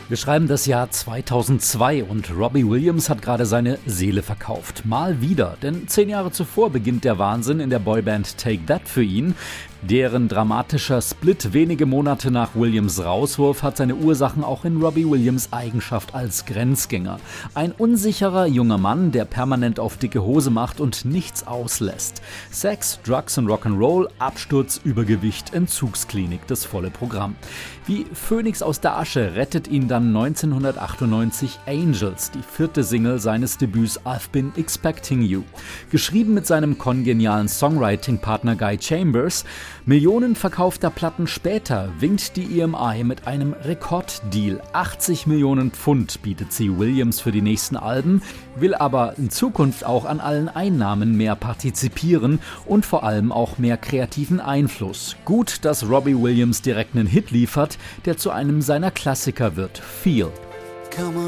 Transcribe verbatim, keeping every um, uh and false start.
Wir schreiben das Jahr zweitausendzwei und Robbie Williams hat gerade seine Seele verkauft. Mal wieder, denn zehn Jahre zuvor beginnt der Wahnsinn in der Boyband Take That für ihn. Deren dramatischer Split wenige Monate nach Williams' Rauswurf hat seine Ursachen auch in Robbie Williams' Eigenschaft als Grenzgänger. Ein unsicherer junger Mann, der permanent auf dicke Hose macht und nichts auslässt. Sex, Drugs und Rock'n'Roll, Absturz, Übergewicht, Entzugsklinik, das volle Programm. Wie Phönix aus der Asche rettet ihn dann neunzehnhundertachtundneunzig Angels, die vierte Single seines Debüts I've Been Expecting You. Geschrieben mit seinem kongenialen Songwriting-Partner Guy Chambers. Millionen verkaufter Platten später winkt die E M I mit einem Rekorddeal. achtzig Millionen Pfund bietet sie Williams für die nächsten Alben, will aber in Zukunft auch an allen Einnahmen mehr partizipieren und vor allem auch mehr kreativen Einfluss. Gut, dass Robbie Williams direkt einen Hit liefert, der zu einem seiner Klassiker wird, Feel.